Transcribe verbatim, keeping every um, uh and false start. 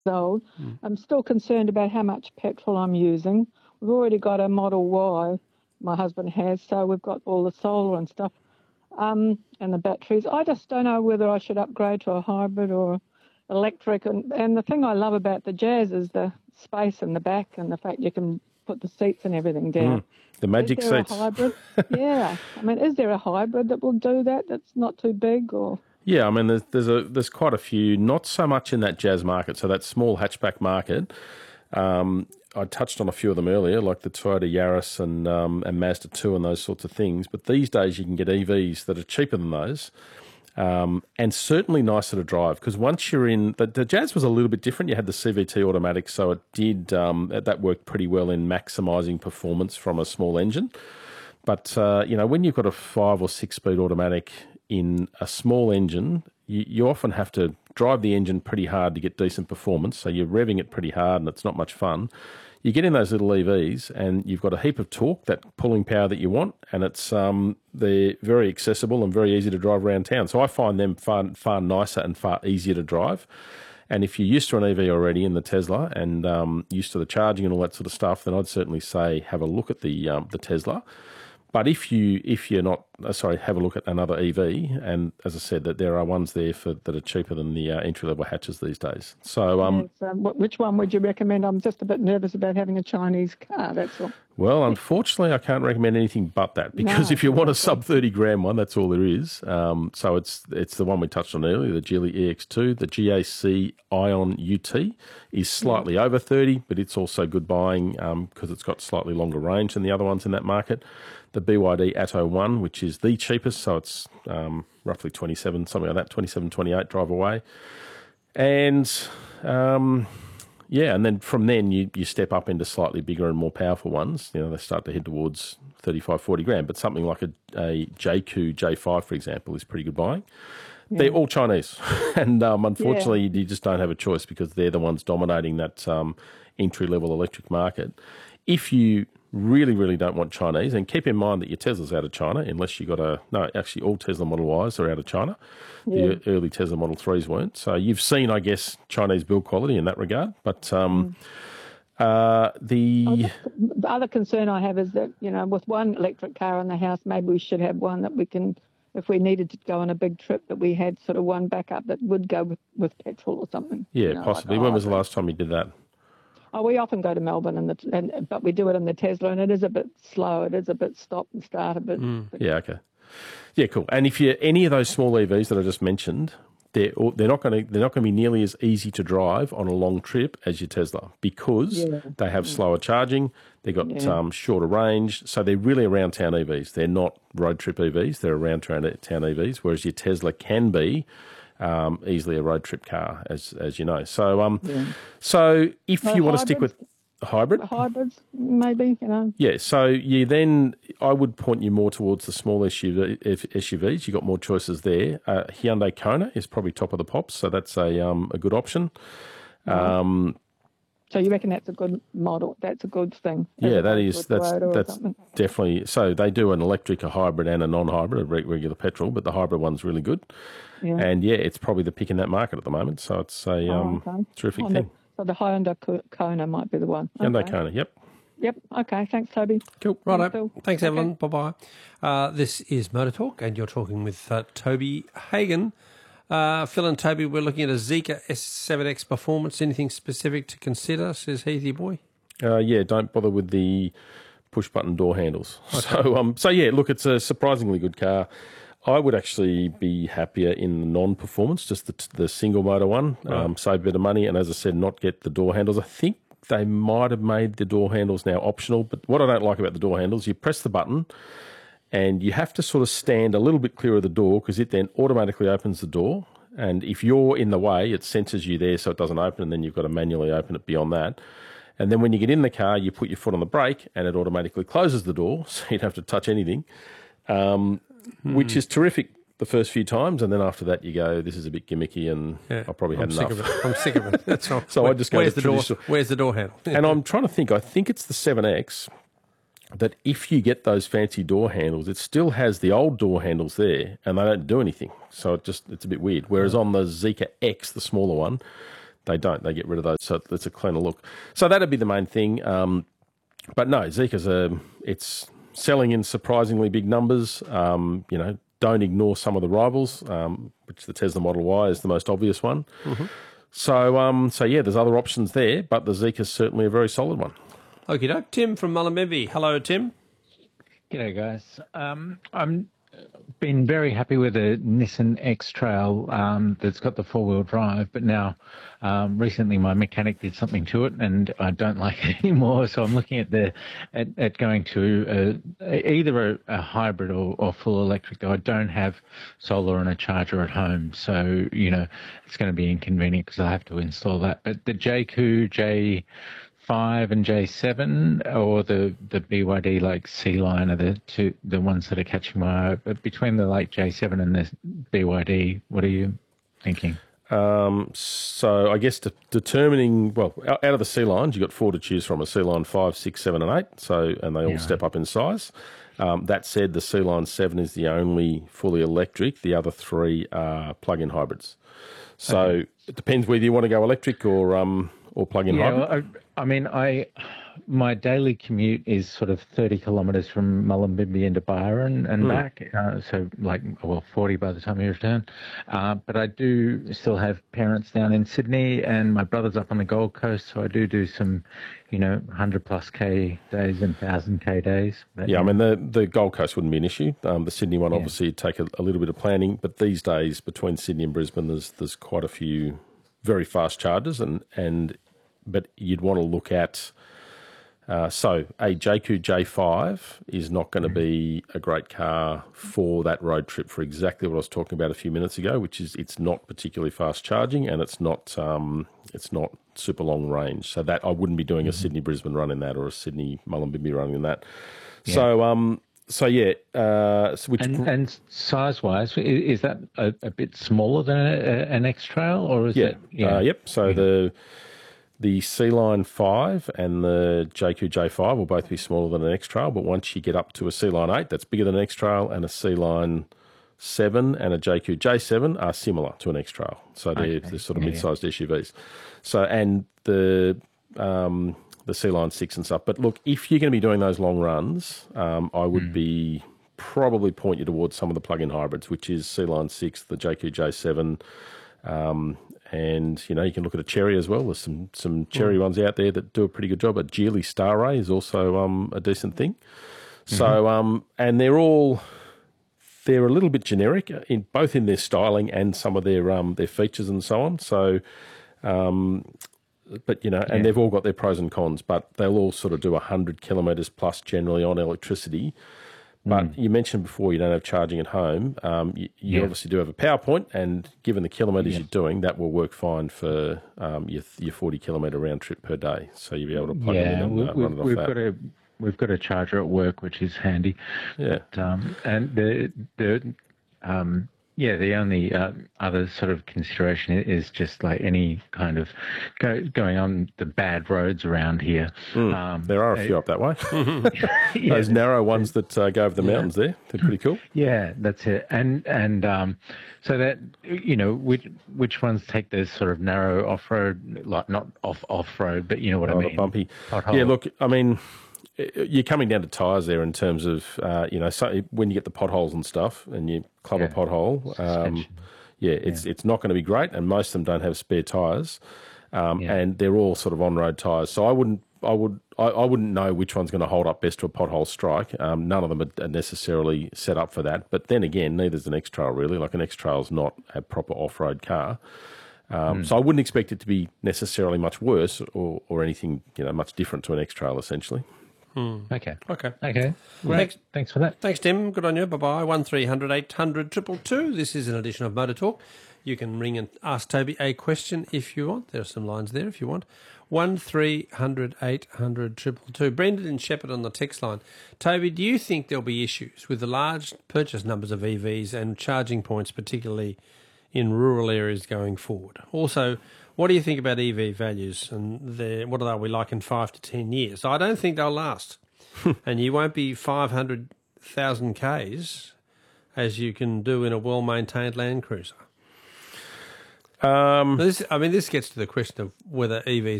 old. Mm. I'm still concerned about how much petrol I'm using. We've already got a Model Y, my husband has, so we've got all the solar and stuff, um, and the batteries. I just don't know whether I should upgrade to a hybrid or electric. And, and the thing I love about the Jazz is the space in the back and the fact you can put the seats and everything down. Mm. The magic is there seats. A hybrid? Yeah. I mean, is there a hybrid that will do that that's not too big or... Yeah, I mean, there's there's a there's quite a few, not so much in that Jazz market, so that small hatchback market. Um, I touched on a few of them earlier, like the Toyota Yaris and um, and Mazda two and those sorts of things. But these days you can get E Vs that are cheaper than those, um, and certainly nicer to drive. Because once you're in, the, the Jazz was a little bit different. You had the C V T automatic, so it did um, that worked pretty well in maximising performance from a small engine. But uh, you know, when you've got a five or six speed automatic in a small engine, you, you often have to drive the engine pretty hard to get decent performance. So you're revving it pretty hard and it's not much fun. You get in those little E Vs and you've got a heap of torque, that pulling power that you want, and it's um, they're very accessible and very easy to drive around town. So I find them far, far nicer and far easier to drive. And if you're used to an E V already in the Tesla and um, used to the charging and all that sort of stuff, then I'd certainly say have a look at the um, the Tesla. But if you if you're not uh, sorry, have a look at another E V, and as I said, that there are ones there for that are cheaper than the uh, entry level hatches these days. So, um, yes, um, which one would you recommend? I'm just a bit nervous about having a Chinese car. That's all. Well, unfortunately, I can't recommend anything but that because no, if you want a sub thirty gram one, that's all there is. Um, so it's it's the one we touched on earlier, the Geely E X two, the G A C Ion U T is slightly yeah. over thirty, but it's also good buying because um, it's got slightly longer range than the other ones in that market. The B Y D Atto one, which is the cheapest, so it's um, roughly twenty-seven, something like that, twenty-seven, twenty-eight drive away. And um, yeah, and then from then you, you step up into slightly bigger and more powerful ones. You know, they start to head towards thirty-five, forty grand, but something like a, a J Q J five, for example, is pretty good buying. Yeah. They're all Chinese, and um, unfortunately yeah. you just don't have a choice because they're the ones dominating that um, entry-level electric market. If you really, really don't want Chinese, and keep in mind that your Tesla's out of China, unless you got a, no, actually all Tesla Model Ys are out of China. Yeah. The early Tesla Model threes weren't. So you've seen, I guess, Chinese build quality in that regard. But um, mm. uh, the... Oh, the other concern I have is that, you know, with one electric car in the house, maybe we should have one that we can, if we needed to go on a big trip, that we had sort of one backup that would go with, with petrol or something. Yeah, you know, possibly. Like, when oh, was the last time you did that? Oh, we often go to Melbourne, and, the, and but we do it in the Tesla, and it is a bit slow. It is a bit stop and start a bit. Mm. Yeah, okay. Yeah, cool. And if you're any of those small E Vs that I just mentioned, they're they're not going to they're not going to be nearly as easy to drive on a long trip as your Tesla because yeah. they have slower charging. They've got yeah. um, shorter range, so they're really around town E Vs. They're not road trip E Vs. They're around town E Vs. Whereas your Tesla can be. Um, easily a road trip car, as as you know. So, um, yeah. so if well, you want to stick with a hybrid, hybrids, maybe, you know. Yeah. So you then, I would point you more towards the small S U V, S U Vs. You got more choices there. Uh, Hyundai Kona is probably top of the pops, so that's a um a good option. Right. Um, so you reckon that's a good model? That's a good thing. Yeah, that is. That's that's definitely. So they do an electric, a hybrid, and a non-hybrid, a regular petrol, but the hybrid one's really good. Yeah. And yeah, it's probably the pick in that market at the moment. So it's a oh, um, okay. terrific oh, thing. The, so the Hyundai Kona might be the one. Hyundai okay. Kona, yep. Yep. Okay. Thanks, Toby. Cool. Righto. Thanks, Evelyn. Okay. Bye-bye. Uh, this is Motor Talk, and you're talking with uh, Toby Hagan. Uh, Phil and Toby, we're looking at a Zeekr S seven X Performance. Anything specific to consider, says Heathy Boy? Uh, yeah, don't bother with the push-button door handles. Okay. So, um, so yeah, look, it's a surprisingly good car. I would actually be happier in the non-performance, just the, the single motor one, right. um, save a bit of money, and as I said, not get the door handles. I think they might have made the door handles now optional, but what I don't like about the door handles, you press the button and you have to sort of stand a little bit clear of the door because it then automatically opens the door, and if you're in the way, it senses you there so it doesn't open, and then you've got to manually open it beyond that. And then when you get in the car, you put your foot on the brake and it automatically closes the door, so you don't have to touch anything. Um, Hmm. Which is terrific the first few times, and then after that you go, this is a bit gimmicky, and yeah, I probably had I'm enough. Sick of it. I'm sick of it. That's all. So Where, I just go where's to the door? traditional... Where's the door handle? And I'm trying to think. I think it's the seven X that if you get those fancy door handles, it still has the old door handles there, and they don't do anything. So it just it's a bit weird. Whereas on the Zeekr X, the smaller one, they don't. They get rid of those, so it's a cleaner look. So that'd be the main thing. Um, but no, Zeeker's a, it's selling in surprisingly big numbers. Um, you know, don't ignore some of the rivals, um, which the Tesla Model Y is the most obvious one. Mm-hmm. So, um, so yeah, there's other options there, but the Zeeker's certainly a very solid one. Okie doke. Tim from Mullumbimby. Hello, Tim. G'day, guys. Um, I'm been very happy with the Nissan X-Trail um, that's got the four-wheel drive, but now um, recently my mechanic did something to it and I don't like it anymore. So I'm looking at the at, at going to a, either a, a hybrid or, or full electric. Though I don't have solar and a charger at home, so you know it's going to be inconvenient because I have to install that. But the J Q J five and J seven or the, the B Y D like C line are the two the ones that are catching my eye. But between the like J seven and the B Y D, what are you thinking? Um, so I guess de- determining well out of the C lines, you've got four to choose from: a C line five, six, seven, and eight. So and they all yeah. step up in size. Um, that said, the C line seven is the only fully electric. The other three are plug-in hybrids. So okay. It depends whether you want to go electric or um or plug-in yeah, hybrid. Well, I, I mean, I my daily commute is sort of thirty kilometres from Mullumbimby into Byron and mm. back, uh, so like, well, forty by the time you return. Uh, but I do still have parents down in Sydney and my brother's up on the Gold Coast, so I do do some, you know, one hundred plus K days and one thousand K days. But, yeah, I mean, the, the Gold Coast wouldn't be an issue. Um, the Sydney one, yeah. obviously, would take a, a little bit of planning, but these days between Sydney and Brisbane, there's there's quite a few very fast chargers, and, and but you'd want to look at uh, so a J Q J five is not going to be a great car for that road trip for exactly what I was talking about a few minutes ago, which is it's not particularly fast charging and it's not um, it's not super long range. So that I wouldn't be doing a mm-hmm. Sydney Brisbane run in that or a Sydney Mullumbimby run in that. Yeah. So um. So yeah, uh, so which and, and size-wise, is that a, a bit smaller than a, an X-Trail, or is yeah, it? Yeah, uh, yep. So yeah. the the C Line five and the J Q J five will both be smaller than an X-Trail, but once you get up to a C Line eight, that's bigger than an X-Trail, and a C Line seven and a J Q J seven are similar to an X-Trail. So they're, okay. they're sort of yeah, mid-sized yeah. S U Vs. So and the um, the C Line six and stuff. But look, if you're going to be doing those long runs, um, I would mm. be probably point you towards some of the plug-in hybrids, which is C Line six, the J Q J seven, um, and you know you can look at a Cherry as well. There's some some Cherry mm. ones out there that do a pretty good job. A Geely Star Ray is also um, a decent thing. Mm-hmm. So um, and they're all they're a little bit generic in both in their styling and some of their um, their features and so on. So. Um, But, you know, and yeah. they've all got their pros and cons, but they'll all sort of do one hundred kilometres plus generally on electricity. But mm. you mentioned before you don't have charging at home. Um, you you yeah. obviously do have a power point, and given the kilometres yeah. you're doing, that will work fine for um, your your forty kilometre round trip per day. So you'll be able to plug yeah, it in and we, uh, run it off we've that. Got a, we've got a charger at work, which is handy. Yeah. But, um, and the, the um, yeah, the only uh, other sort of consideration is just like any kind of go, going on the bad roads around here. Mm, um, there are a few uh, up that way. yeah, Those narrow ones that uh, go over the yeah. mountains there, they're pretty cool. Yeah, that's it. And and um, so that, you know, which which ones take the sort of narrow off-road, like not off off-road, but you know what oh, I mean? Bumpy. Pothole. Yeah, look, I mean... You're coming down to tyres there in terms of, uh, you know, so when you get the potholes and stuff and you club yeah. a pothole, um, yeah, it's yeah. it's not going to be great, and most of them don't have spare tyres, um, yeah. and they're all sort of on-road tyres. So I wouldn't, I would, I, I wouldn't know which one's going to hold up best to a pothole strike. Um, none of them are necessarily set up for that. But then again, neither's an X-Trail really. Like an X-Trail's not a proper off-road car. Um, mm. So I wouldn't expect it to be necessarily much worse or, or anything, you know, much different to an X-Trail essentially. Hmm. Okay. Okay. Okay. Great. Thanks. Thanks for that. Thanks, Tim. Good on you. Bye-bye. one three hundred eight hundred two two two. This is an edition of Motor Talk. You can ring and ask Toby a question if you want. There are some lines there if you want. one three hundred eight hundred two two two. Brendan and Shepherd on the text line. Toby, do you think there'll be issues with the large purchase numbers of E Vs and charging points, particularly in rural areas going forward? Also, what do you think about E V values and the, what are we like in five to ten years? I don't think they'll last. And you won't be five hundred thousand Ks as you can do in a well-maintained Land Cruiser. Um, This, I mean, this gets to the question of whether E Vs